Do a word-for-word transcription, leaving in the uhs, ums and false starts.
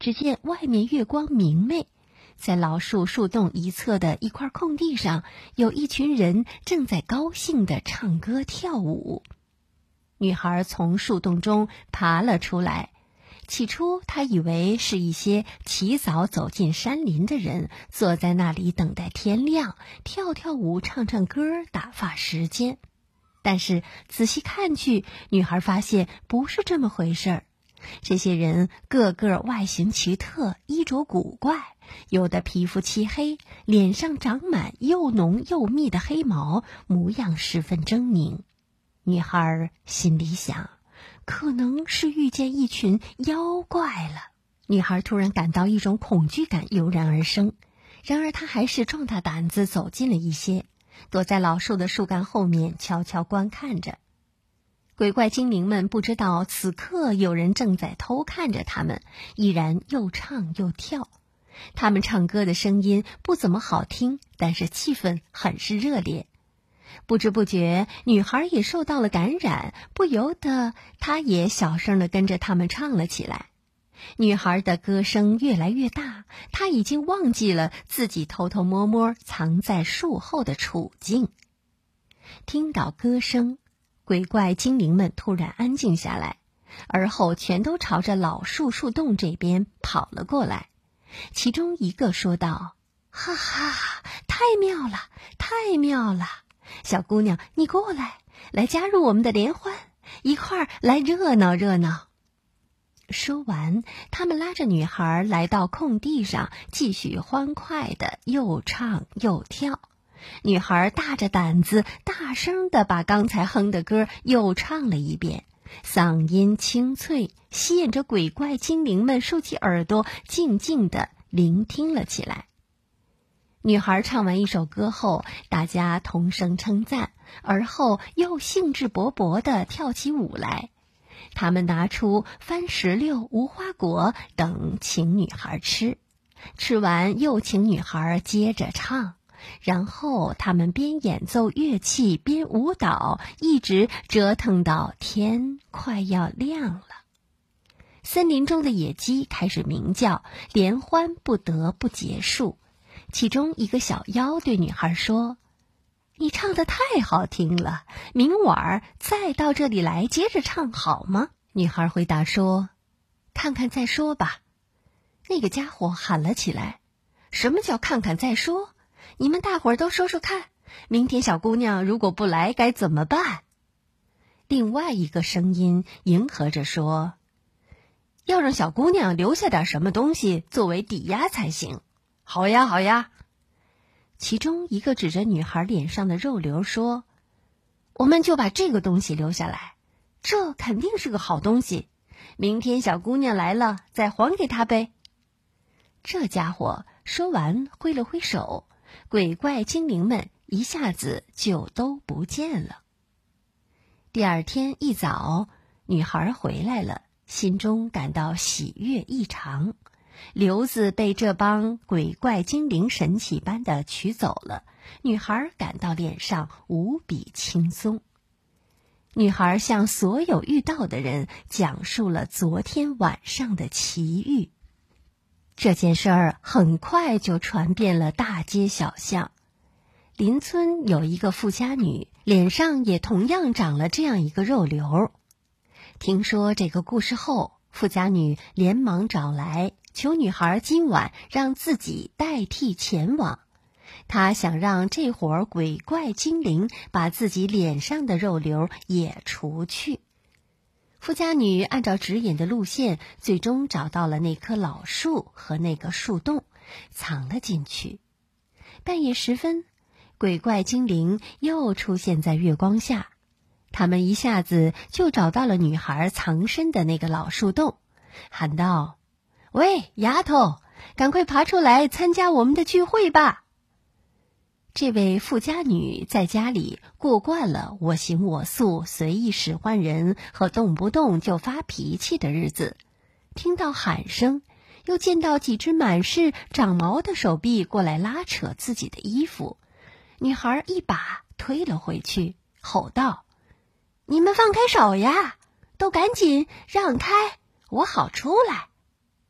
只见外面月光明媚，在老树树洞一侧的一块空地上，有一群人正在高兴地唱歌跳舞。女孩从树洞中爬了出来，起初她以为是一些起早走进山林的人，坐在那里等待天亮，跳跳舞唱唱歌，打发时间。但是仔细看去，女孩发现不是这么回事儿。这些人个个外形奇特，衣着古怪，有的皮肤漆黑，脸上长满又浓又密的黑毛，模样十分狰狞。女孩心里想，可能是遇见一群妖怪了。女孩突然感到一种恐惧感油然而生，然而她还是壮大胆子走近了一些，躲在老树的树干后面悄悄观看着。鬼怪精灵们不知道此刻有人正在偷看着他们，依然又唱又跳。他们唱歌的声音不怎么好听，但是气氛很是热烈。不知不觉，女孩也受到了感染，不由得她也小声地跟着他们唱了起来。女孩的歌声越来越大，她已经忘记了自己偷偷摸摸藏在树后的处境。听到歌声，鬼怪精灵们突然安静下来，而后全都朝着老树树洞这边跑了过来。其中一个说道：哈哈，太妙了，太妙了！小姑娘，你过来，来加入我们的联欢，一块儿来热闹热闹。说完，他们拉着女孩来到空地上，继续欢快地又唱又跳。女孩大着胆子，大声地把刚才哼的歌又唱了一遍，嗓音清脆，吸引着鬼怪精灵们竖起耳朵，静静地聆听了起来。女孩唱完一首歌后，大家同声称赞，而后又兴致勃勃地跳起舞来。他们拿出番石榴、无花果等请女孩吃，吃完又请女孩接着唱，然后他们边演奏乐器边舞蹈，一直折腾到天快要亮了。森林中的野鸡开始鸣叫，联欢不得不结束。其中一个小妖对女孩说：你唱得太好听了，明晚再到这里来接着唱好吗？女孩回答说：看看再说吧。那个家伙喊了起来：什么叫看看再说？你们大伙儿都说说看，明天小姑娘如果不来该怎么办？另外一个声音迎合着说：要让小姑娘留下点什么东西作为抵押才行。好呀好呀。其中一个指着女孩脸上的肉瘤说：我们就把这个东西留下来，这肯定是个好东西，明天小姑娘来了再还给她呗。这家伙说完挥了挥手，鬼怪精灵们一下子就都不见了。第二天一早，女孩回来了，心中感到喜悦异常。瘤子被这帮鬼怪精灵神奇般的取走了，女孩感到脸上无比轻松。女孩向所有遇到的人讲述了昨天晚上的奇遇。这件事儿很快就传遍了大街小巷。邻村有一个富家女，脸上也同样长了这样一个肉瘤。听说这个故事后，富家女连忙找来，求女孩今晚让自己代替前往。她想让这伙儿鬼怪精灵把自己脸上的肉瘤也除去。富家女按照指引的路线，最终找到了那棵老树和那个树洞，藏了进去。半夜时分，鬼怪精灵又出现在月光下，他们一下子就找到了女孩藏身的那个老树洞，喊道：喂，丫头，赶快爬出来参加我们的聚会吧。这位富家女在家里过惯了我行我素、随意使唤人和动不动就发脾气的日子，听到喊声，又见到几只满是长毛的手臂过来拉扯自己的衣服，女孩一把推了回去，吼道：你们放开手呀，都赶紧让开，我好出来。